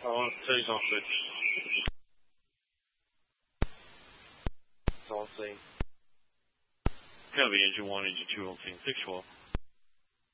On, city's on 6. It's on scene. Copy, engine 1, engine 2 on scene, 612.